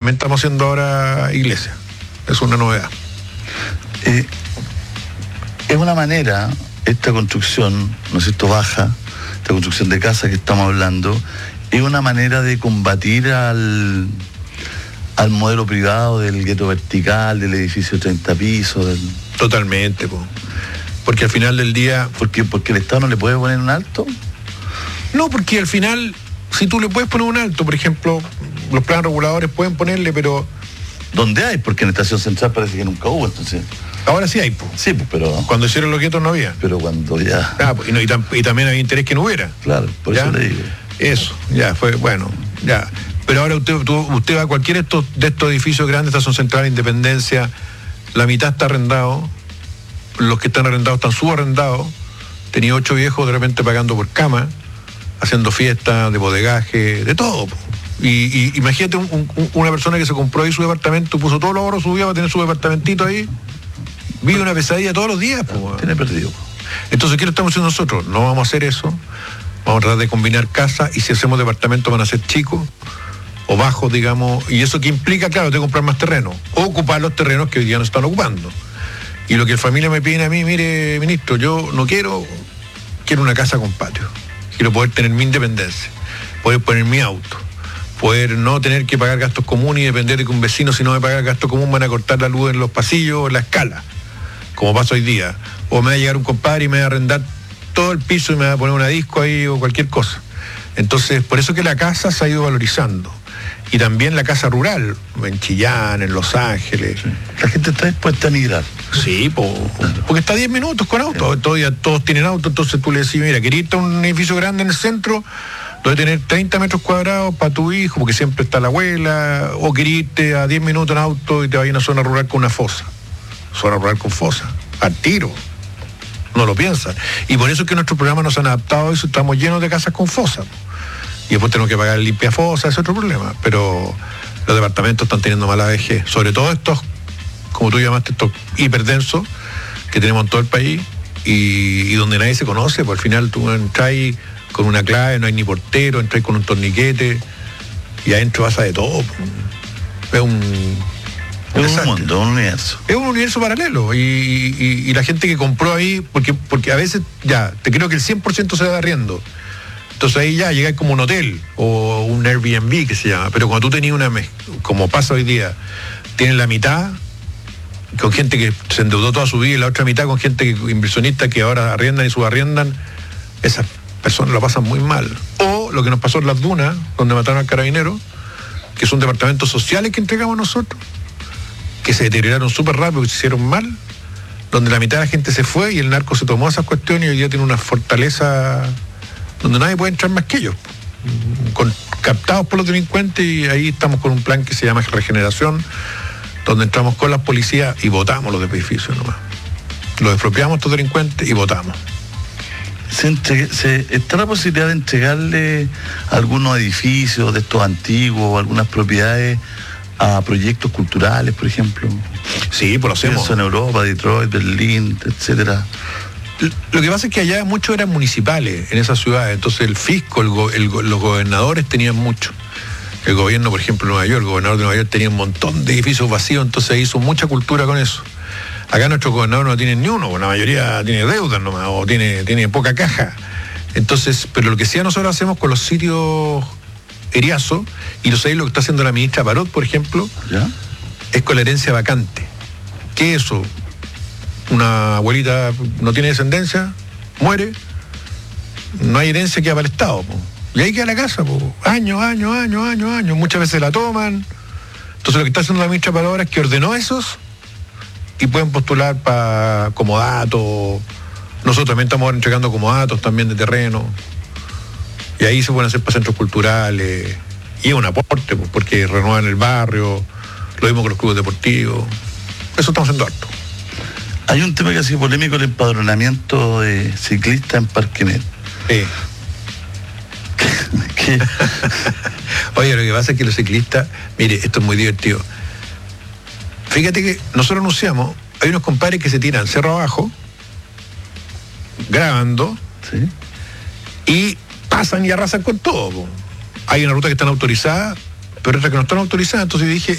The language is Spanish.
también estamos haciendo ahora iglesias. Es una novedad. Es una manera, esta construcción, ¿no es cierto?, baja, esta construcción de casa que estamos hablando, es una manera de combatir al modelo privado del gueto vertical, del edificio de 30 pisos. Totalmente, porque al final del día... Porque el Estado no le puede poner un alto. No, porque al final, si tú le puedes poner un alto, por ejemplo, los planes reguladores pueden ponerle, pero... ¿Dónde hay? Porque en Estación Central parece que nunca hubo, entonces... Ahora sí hay, Sí, pero... Cuando hicieron los guetos no había. Pero cuando ya... Y también había interés que no hubiera. Claro, por ¿Ya? eso le digo. Eso, ya, fue, bueno, ya. Pero ahora usted va a cualquier de estos edificios grandes, Estación Central, Independencia, la mitad está arrendado, los que están arrendados están subarrendados, tenía 8 viejos de repente pagando por cama, haciendo fiestas de bodegaje, de todo. Y imagínate una persona que se compró ahí su departamento, puso todos los ahorros subidos para tener su departamentito ahí, vive una pesadilla todos los días. Tiene perdido. Entonces, ¿qué lo estamos haciendo nosotros? No vamos a hacer eso, vamos a tratar de combinar casas, y si hacemos departamentos van a ser chicos o bajos, digamos, y eso que implica, claro, de comprar más terreno, o ocupar los terrenos que hoy día no están ocupando. Y lo que la familia me pide a mí, mire, ministro, yo no quiero una casa con patio, quiero poder tener mi independencia, poder poner mi auto, poder no tener que pagar gastos comunes y depender de que un vecino, si no me paga el gasto común, van a cortar la luz en los pasillos o en la escala, como pasa hoy día, o me va a llegar un compadre y me va a arrendar todo el piso y me va a poner una disco ahí o cualquier cosa. Entonces, por eso que la casa se ha ido valorizando. Y también la casa rural, en Chillán, en Los Ángeles. Sí. La gente está dispuesta a migrar. Sí, porque está 10 minutos con auto. Todos tienen auto, entonces tú le decís, mira, ¿querés irte a un edificio grande en el centro? Debe tener 30 metros cuadrados para tu hijo, porque siempre está la abuela, o querés irte a 10 minutos en auto y te vas a una zona rural con una fosa. Zona rural con fosa, al tiro. No lo piensan. Y por eso es que nuestros programas nos han adaptado a eso, estamos llenos de casas con fosa. Y después tenemos que pagar el limpia fosa, es otro problema. Pero los departamentos están teniendo mala vejez, sobre todo estos, como tú llamaste, estos hiperdensos que tenemos en todo el país y donde nadie se conoce, pues al final tú entras con una clave, no hay ni portero, entras con un torniquete y adentro pasa de todo. Es un mundo, un universo. Es un universo paralelo y la gente que compró ahí, porque a veces ya, te creo que el 100% se va arriendo. Entonces ahí ya llegáis como un hotel o un Airbnb que se llama, pero cuando tú tenías como pasa hoy día, tienes la mitad con gente que se endeudó toda su vida y la otra mitad con gente inversionista que ahora arriendan y subarriendan, esas personas lo pasan muy mal. O lo que nos pasó en Las Dunas, donde mataron al carabinero, que son departamentos sociales que entregamos nosotros, que se deterioraron súper rápido, que se hicieron mal, donde la mitad de la gente se fue y el narco se tomó esas cuestiones y hoy día tiene una fortaleza donde nadie puede entrar más que ellos, captados por los delincuentes, y ahí estamos con un plan que se llama Regeneración, donde entramos con las policías y votamos los edificios nomás. Los expropiamos a estos delincuentes y votamos. ¿Está la posibilidad de entregarle algunos edificios de estos antiguos o algunas propiedades a proyectos culturales, por ejemplo? Sí, pues lo hacemos. Eso en Europa, Detroit, Berlín, etcétera. Lo que pasa es que allá muchos eran municipales en esas ciudades, entonces el fisco, los gobernadores tenían mucho. El gobierno, por ejemplo, de Nueva York, el gobernador de Nueva York tenía un montón de edificios vacíos, entonces hizo mucha cultura con eso. Acá nuestros gobernadores no tienen ni uno, la mayoría tiene deudas nomás, o tiene poca caja. Entonces, pero lo que sí nosotros hacemos con los sitios Eriazo, y lo sabéis lo que está haciendo la ministra Parot, por ejemplo, ¿ya? Es con la herencia vacante. ¿Qué es eso? Una abuelita no tiene descendencia, muere, no hay herencia, queda para el Estado, po. Y ahí queda la casa, po. Años, muchas veces la toman. Entonces lo que está haciendo la ministra para ahora es que ordenó esos y pueden postular para comodatos. Nosotros también estamos entregando comodatos también de terreno, y ahí se pueden hacer para centros culturales, y es un aporte, po, porque renuevan el barrio, lo mismo con los clubes deportivos. Eso estamos haciendo harto. Hay un tema que ha sido polémico, el empadronamiento de ciclistas en Parquemet. Sí. Oye, lo que pasa es que los ciclistas, mire, esto es muy divertido. Fíjate que nosotros anunciamos, hay unos compadres que se tiran cerro abajo, grabando, ¿sí?, y pasan y arrasan con todo, po. Hay una ruta que están autorizadas, pero otras que no están autorizadas, entonces dije,